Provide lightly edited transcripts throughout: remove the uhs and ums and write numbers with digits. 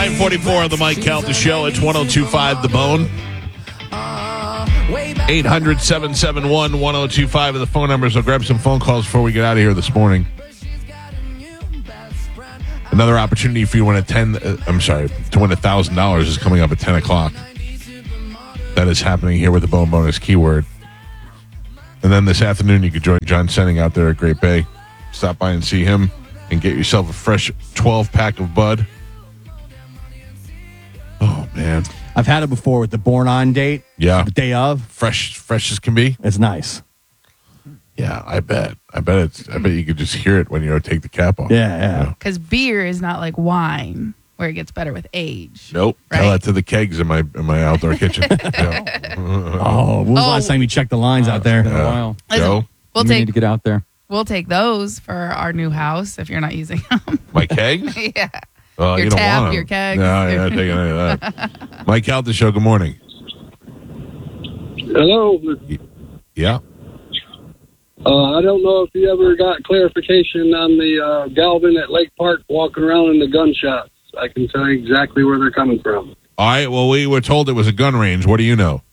9:44 on the Mike Calta Show. It's 102.5 The Bone. 800-771-1025 are the phone numbers. I'll grab some phone calls before we get out of here this morning. Another opportunity for you to win to win $1,000 is coming up at 10 o'clock. That is happening here with the Bone Bonus keyword. And then this afternoon, you could join John Senning out there at Great Bay. Stop by and see him and get yourself a fresh 12-pack of Bud. Oh, man. I've had it before with the Born On date. Yeah. The day of. Fresh as can be. It's nice. Yeah, I bet you could just hear it when you take the cap off. Yeah. Because beer is not like wine, where it gets better with age. Nope. Right? Tell that to the kegs in my outdoor kitchen. Yeah. When was the last time you checked the lines out there? It's been a while. Joe? We need to get out there. We'll take those for our new house if you're not using them. My kegs? Yeah. Your Your you don't tap, want them. your kegs. No, you're not taking any of that. Mike Calta Show, good morning. Hello. Yeah. I don't know if you ever got clarification on the Galvin at Lake Park walking around in the gunshots. I can tell you exactly where they're coming from. All right, well, we were told it was a gun range. What do you know?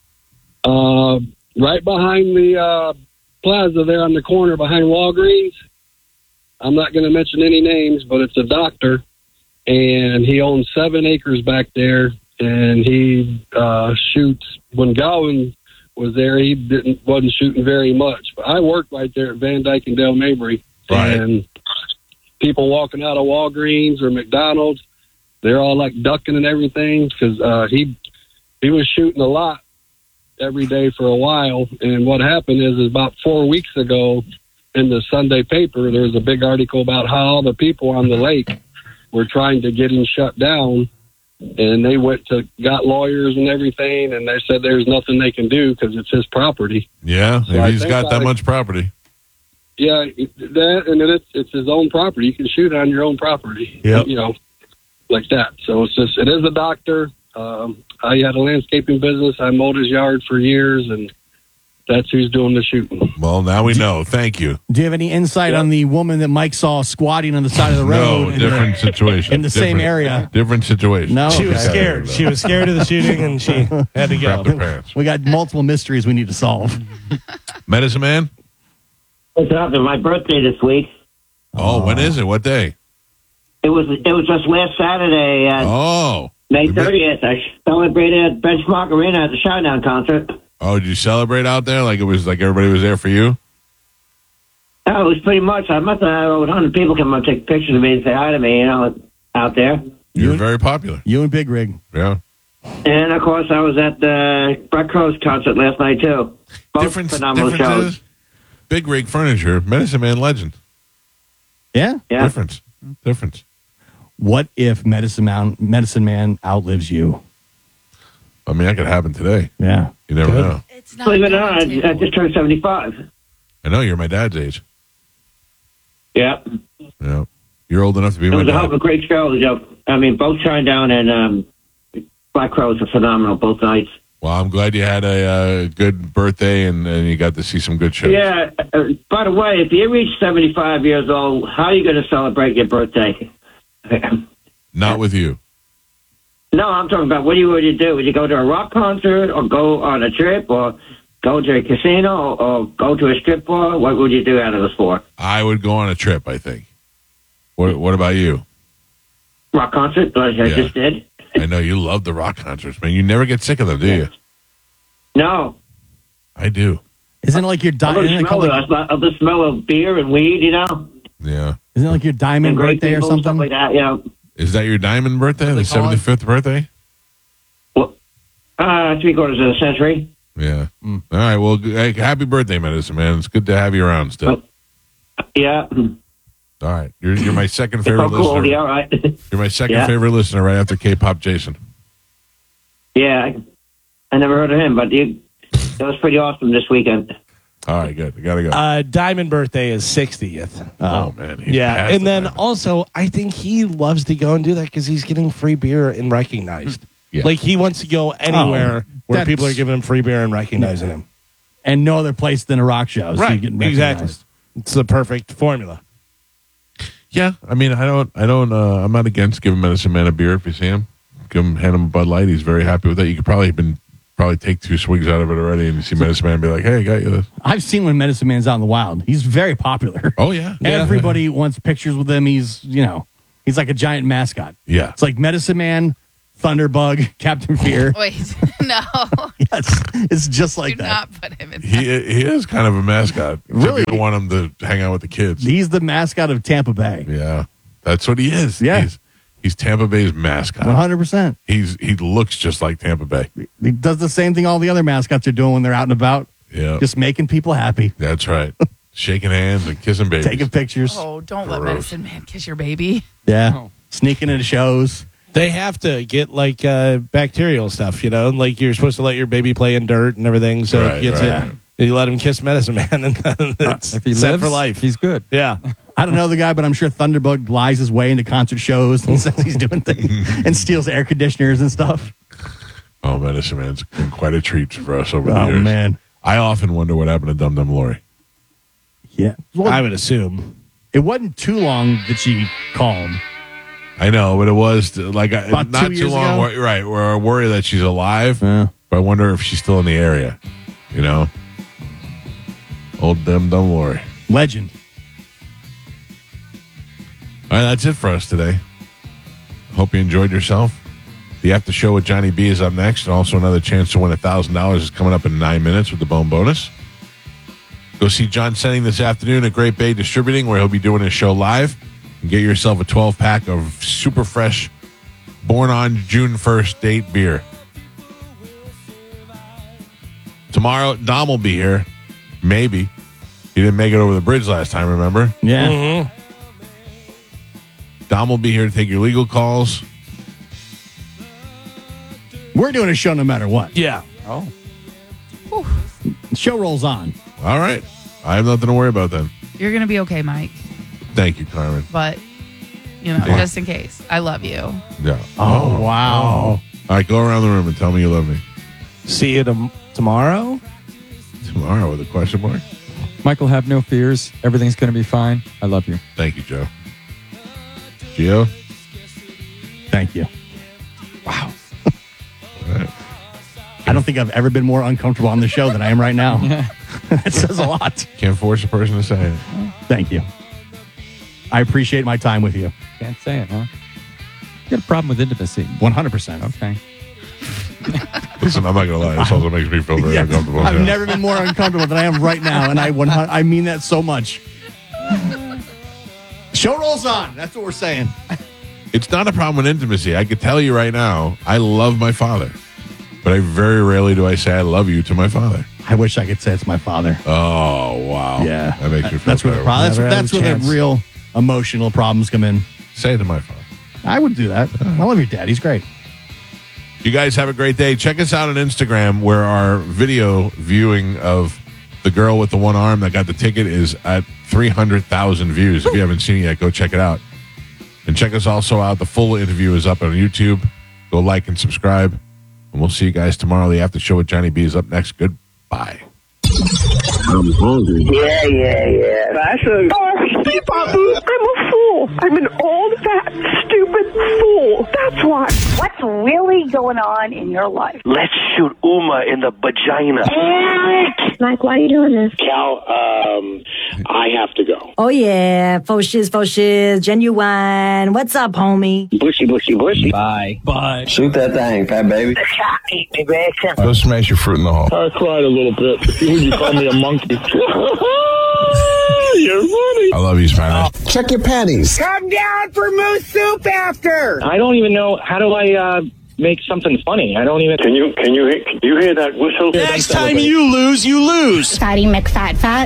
Right behind the plaza there on the corner behind Walgreens. I'm not going to mention any names, but it's a doctor, and he owns 7 acres back there, and he shoots. When Galvin was there, he wasn't shooting very much. But I worked right there at Van Dyke and Dale Mabry, right. And people walking out of Walgreens or McDonald's, they're all like ducking and everything because he was shooting a lot every day for a while. And what happened is about 4 weeks ago in the Sunday paper, there was a big article about how all the people on the lake were trying to get him shut down. And they got lawyers and everything, and they said there's nothing they can do because it's his property. Yeah, So if he's got that much property. Yeah, that, and then it's his own property. You can shoot on your own property, Yep. Like that. So it is a doctor. I had a landscaping business. I mowed his yard for years, and that's who's doing the shooting. Well, now we know. Thank you. Do you have any insight on the woman that Mike saw squatting on the side of the road? No, different situation. In the same area. Different situation. No, She was scared. She was scared of the shooting, and she had to Crap go. the parents. We got multiple mysteries we need to solve. Medicine Man? What's up? It's my birthday this week. Oh, when is it? What day? It was just last Saturday, May 30th. I celebrated at Benchmark Arena at the Shinedown concert. Oh, did you celebrate out there like it was like everybody was there for you? Oh, it was pretty much. I must have had over 100 people come up and take pictures of me and say hi to me, out there. You were very popular. You and Big Rig. Yeah. And, of course, I was at the Brett Crow's concert last night, too. Both phenomenal shows. Is Big Rig Furniture, Medicine Man legend. Yeah? Yeah. Difference. What if Medicine Man outlives you? I mean, that could happen today. Yeah. You never know. It's not Believe it or not, I just turned 75. I know, you're my dad's age. Yeah. Yeah. You're old enough to be It my was a hell of dad. a great show. I mean, both Shinedown and Black Crowes were phenomenal both nights. Well, I'm glad you had a good birthday and you got to see some good shows. Yeah. By the way, if you reach 75 years old, how are you going to celebrate your birthday? Not with you. No, I'm talking about what would you do? Would you go to a rock concert or go on a trip or go to a casino or go to a strip bar? What would you do out of those four? I would go on a trip, I think. What about you? Rock concert, like I just did. I know you love the rock concerts, man. You never get sick of them, do you? No. I do. Isn't it like your I love the smell of beer and weed, Yeah. Isn't it like your diamond birthday or something? Stuff like that, Is that your diamond birthday? The 75th birthday? Well, 3/4 of a century. Yeah. All right. Well, hey, happy birthday, Medicine Man. It's good to have you around still. Yeah. All right. You're my second favorite listener. Cool, yeah, all right. You're my second favorite listener right after K-Pop Jason. Yeah. I never heard of him, but that was pretty awesome this weekend. All right, good. I gotta go. Diamond birthday is 60th. Oh, man. Yeah, and then also, I think he loves to go and do that because he's getting free beer and recognized. Yeah. Like, he wants to go anywhere where people are giving him free beer and recognizing him. And no other place than a rock show. So Right, you get exactly. It's the perfect formula. Yeah, I mean, I'm not against giving Medicine Man a beer if you see him. Hand him a Bud Light. He's very happy with that. You could probably take 2 swigs out of it already, and you see Medicine Man be like, "Hey, I got you this." I've seen when Medicine Man's out in the wild. He's very popular. Oh yeah, Everybody wants pictures with him. He's like a giant mascot. Yeah. It's like Medicine Man, Thunderbug, Captain Fear. Wait, no. Yes, it's just like Do that. not put him in. He is kind of a mascot. Really? You don't want him to hang out with the kids. He's the mascot of Tampa Bay. Yeah, that's what he is. Yeah. He's Tampa Bay's mascot. 100%. He looks just like Tampa Bay. He does the same thing all the other mascots are doing when they're out and about. Yeah, Just making people happy, that's right. Shaking hands and kissing babies. taking pictures. Oh, don't let Gross. Medicine Man kiss your baby. Yeah. Sneaking into shows. They have to get like bacterial stuff, like you're supposed to let your baby play in dirt and everything. So Right, he gets right. it. You let him kiss Medicine Man, and then it's If he set lives for life. he's good. Yeah. I don't know the guy, but I'm sure Thunderbug lies his way into concert shows and says he's doing things and steals air conditioners and stuff. Oh, Medicine Man's been quite a treat for us over the Oh, years. man. I often wonder what happened to Dum Dum Lori. Yeah. Well, I would assume. it wasn't too long that she called. I know, but it was like About not 2 too years long. ago? Right, we're worried that she's alive, Yeah. but I wonder if she's still in the area. Old Dum Dum Lori. Legend. All right, that's it for us today. Hope you enjoyed yourself. The After Show with Johnny B is up next, and also another chance to win $1,000 is coming up in 9 minutes with the Bone Bonus. Go see John Senning this afternoon at Great Bay Distributing, where he'll be doing his show live. And get yourself a 12-pack of super fresh, born on June 1st date beer. Tomorrow, Dom will be here. Maybe. He didn't make it over the bridge last time, remember? Yeah. Dom will be here to take your legal calls. We're doing a show no matter what. Yeah. Oh. The show rolls on. All right. I have nothing to worry about then. You're going to be okay, Mike. Thank you, Carmen. But, just in case. I love you. Yeah. Oh, wow. All right, go around the room and tell me you love me. See you tomorrow. Tomorrow with a question mark? Michael, have no fears. Everything's going to be fine. I love you. Thank you, Joe. Gio? Thank you. All right. I don't think I've ever been more uncomfortable on the show than I am right now. That says a lot. Can't force a person to say it. Thank you. I appreciate my time with you. Can't say it, huh? You got a problem with intimacy. 100%. Okay. Listen, I'm not going to lie. This also makes me feel very Yeah. uncomfortable. I've Yeah. never been more uncomfortable than I am right now, and I mean that so much. Show rolls on. That's what we're saying. It's not a problem with intimacy. I could tell you right now, I love my father. But I very rarely do I say I love you to my father. I wish I could say it's my father. Oh, wow. Yeah. That makes me feel That's where the terrible. problem. Never had That's a where the chance. real emotional problems come in. Say it to my father. I would do that. I love your dad. He's great. You guys have a great day. Check us out on Instagram, where our video viewing of the girl with the one arm that got the ticket is at 300,000 views. If you haven't seen it yet, go check it out. And check us also out. The full interview is up on YouTube. Go like and subscribe. And we'll see you guys tomorrow. The After Show with Johnny B is up next. Goodbye. I'm hungry. Yeah. Fashion. Steve Babu, I'm a fool. I'm an old, fat, stupid fool. That's why. What's really going on in your life? Let's shoot Uma in the vagina. Mike, why are you doing this? Cal, I have to go. Oh, yeah. Faux shiz, genuine. What's up, homie? Bushy. Bye. Shoot that thing, fat baby. The cat ate me, Grayson. Go smash your fruit in the hall. I cried a little bit. You call me a monkey. You're funny. I love you, Spanish. Check your panties. Come down for moose soup after. I don't even know, how do I make something funny? I don't even. Can you hear that whistle? Next time you lose, you lose. Fatty McFat.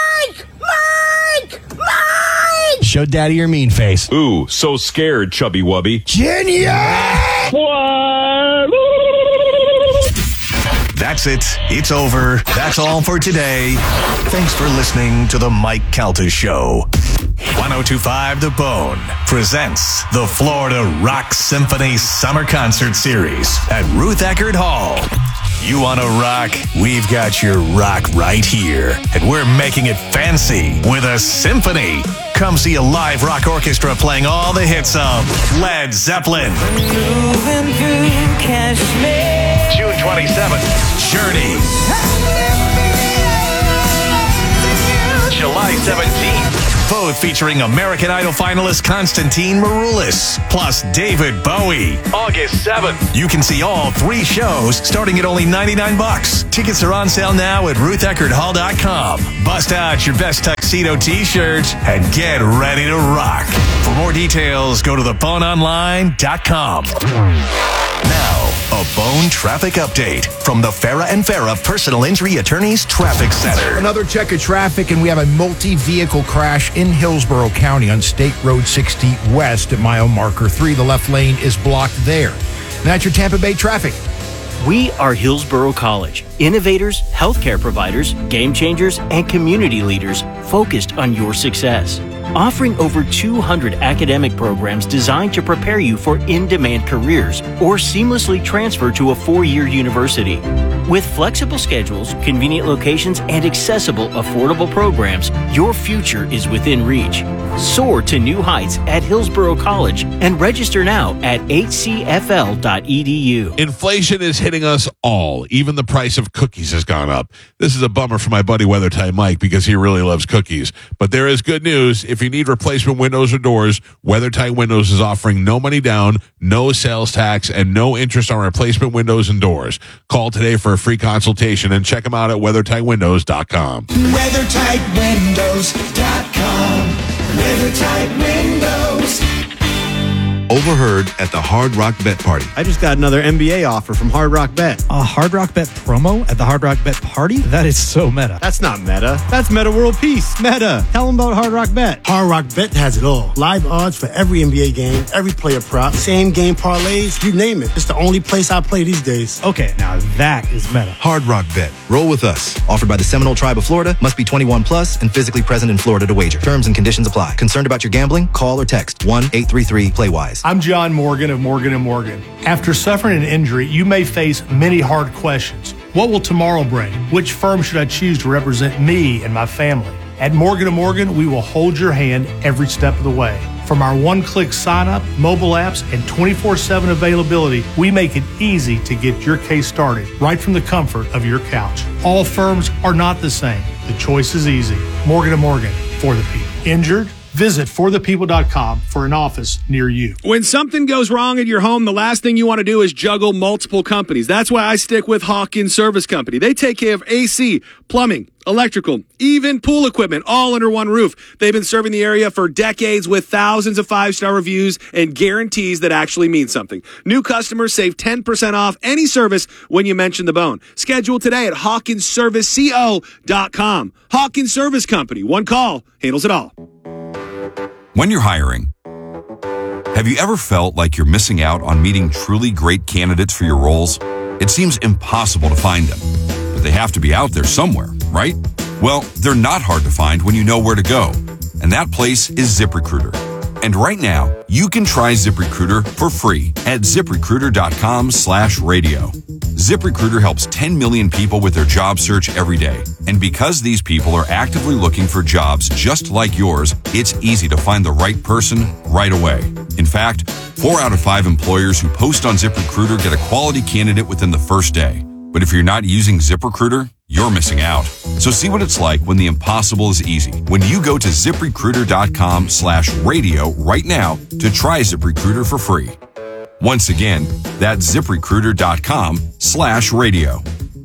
Mike! Show daddy your mean face. Ooh, so scared, chubby wubby. That's it. It's over. That's all for today. Thanks for listening to the Mike Calta Show. 1025 The Bone presents the Florida Rock Symphony Summer Concert Series at Ruth Eckerd Hall. You want to rock? We've got your rock right here. And we're making it fancy with a symphony. Come see a live rock orchestra playing all the hits of Led Zeppelin. Moving through Kashmir. June 27th, Journey. July 17th. Both featuring American Idol finalist Konstantin Maroulis, plus David Bowie. August 7th. You can see all 3 shows starting at only $99. Tickets are on sale now at RuthEckerdHall.com. Bust out your best tuxedo t-shirt and get ready to rock. For more details, go to theboneonline.com. Now, a Bone traffic update from the Farah and Farah Personal Injury Attorneys Traffic Center. Another check of traffic, and we have a multi-vehicle crash in Hillsborough County on State Road 60 West at mile marker 3. The left lane is blocked there. And that's your Tampa Bay traffic. We are Hillsborough College, innovators, healthcare providers, game changers, and community leaders focused on your success. Offering over 200 academic programs designed to prepare you for in-demand careers or seamlessly transfer to a 4-year university. With flexible schedules, convenient locations, and accessible, affordable programs, your future is within reach. Soar to new heights at Hillsborough College and register now at hcfl.edu. Inflation is hitting us all. Even the price of cookies has gone up. This is a bummer for my buddy WeatherTight Mike because he really loves cookies. But there is good news. If you need replacement windows or doors, WeatherTight Windows is offering no money down, no sales tax, and no interest on replacement windows and doors. Call today for a free consultation and check them out at WeatherTightWindows.com. WeatherTightWindows.com. WeatherTight Windows. Overheard at the Hard Rock Bet Party. I just got another NBA offer from Hard Rock Bet. A Hard Rock Bet promo at the Hard Rock Bet Party? That is so meta. That's not meta. That's Meta World Peace. Meta. Tell them about Hard Rock Bet. Hard Rock Bet has it all. Live odds for every NBA game, every player prop, same game parlays, you name it. It's the only place I play these days. Okay, now that is meta. Hard Rock Bet. Roll with us. Offered by the Seminole Tribe of Florida. Must be 21 plus and physically present in Florida to wager. Terms and conditions apply. Concerned about your gambling? Call or text 1-833-PLAY-WISE. I'm John Morgan of Morgan & Morgan. After suffering an injury, you may face many hard questions. What will tomorrow bring? Which firm should I choose to represent me and my family? At Morgan & Morgan, we will hold your hand every step of the way. From our one-click sign-up, mobile apps, and 24/7 availability, we make it easy to get your case started right from the comfort of your couch. All firms are not the same. The choice is easy. Morgan & Morgan, for the people. Injured? Visit forthepeople.com for an office near you. When something goes wrong at your home, the last thing you want to do is juggle multiple companies. That's why I stick with Hawkins Service Company. They take care of AC, plumbing, electrical, even pool equipment, all under one roof. They've been serving the area for decades with thousands of 5-star reviews and guarantees that actually mean something. New customers save 10% off any service when you mention the bone. Schedule today at HawkinsServiceCO.com. Hawkins Service Company. One call handles it all. When you're hiring, have you ever felt like you're missing out on meeting truly great candidates for your roles? It seems impossible to find them, but they have to be out there somewhere, right? Well, they're not hard to find when you know where to go, and that place is ZipRecruiter. And right now, you can try ZipRecruiter for free at ZipRecruiter.com/radio. ZipRecruiter helps 10 million people with their job search every day. And because these people are actively looking for jobs just like yours, it's easy to find the right person right away. In fact, 4 out of 5 employers who post on ZipRecruiter get a quality candidate within the first day. But if you're not using ZipRecruiter, you're missing out. So see what it's like when the impossible is easy. When you go to ZipRecruiter.com/radio right now to try ZipRecruiter for free. Once again, that's ZipRecruiter.com/radio.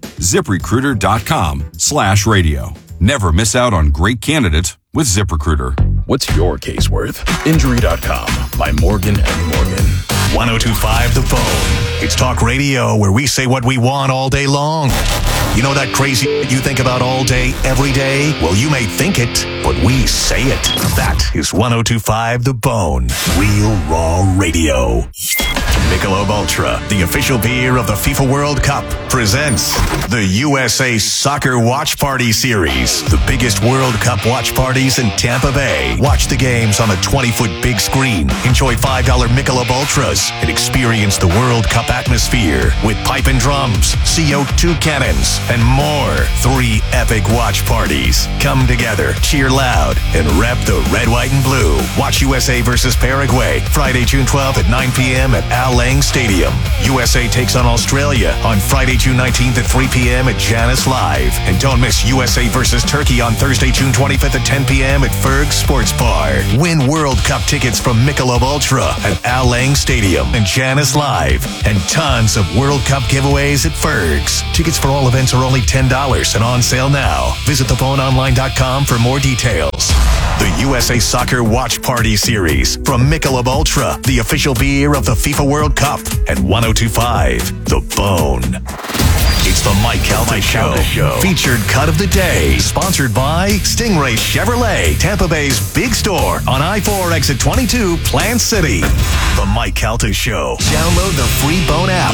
ZipRecruiter.com/radio. Never miss out on great candidates with ZipRecruiter. What's your case worth? Injury.com by Morgan & Morgan. 102.5 The Bone. It's talk radio where we say what we want all day long. You know that crazy you think about all day, every day? Well, you may think it, but we say it. That is 102.5 The Bone. Real raw radio. Michelob Ultra, the official beer of the FIFA World Cup, presents the USA Soccer Watch Party Series. The biggest World Cup watch parties in Tampa Bay. Watch the games on a 20-foot big screen. Enjoy $5 Michelob Ultras and experience the World Cup atmosphere with pipe and drums, CO2 cannons, and more. 3 epic watch parties. Come together, cheer loud, and rep the red, white, and blue. Watch USA versus Paraguay, Friday, June 12th at 9 p.m. at Al Lang Stadium. USA takes on Australia on Friday, June 19th at 3 p.m. at Janus Live. And don't miss USA versus Turkey on Thursday, June 25th at 10 p.m. at Ferg Sports Bar. Win World Cup tickets from Michelob Ultra at Al Lang Stadium and Janus Live. And tons of World Cup giveaways at Ferg's. Tickets for all events are only $10 and on sale now. Visit thephoneonline.com for more details. The USA Soccer Watch Party Series from Michelob Ultra, the official beer of the FIFA World Cup, and 102.5 The Bone. It's the Mike Calta Show. Featured cut of the day. Sponsored by Stingray Chevrolet, Tampa Bay's big store on I-4 exit 22, Plant City. The Mike Calta Show. Download the free Bone app.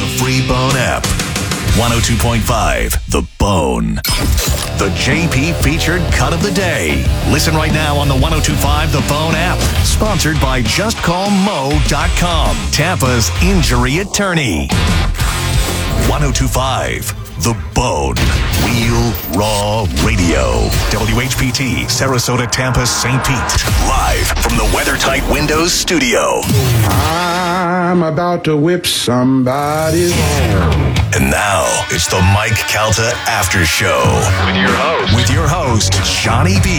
102.5 The Bone. The JP featured cut of the day. Listen right now on the 102.5 The Bone app. Sponsored by JustCallMo.com, Tampa's injury attorney. 102.5 The Bone. Wheel Raw Radio. WHPT, Sarasota, Tampa, St. Pete. Live from the WeatherTight Windows studio. I'm about to whip somebody's ass. And now, it's the Mike Calta After Show. With your host, Johnny B.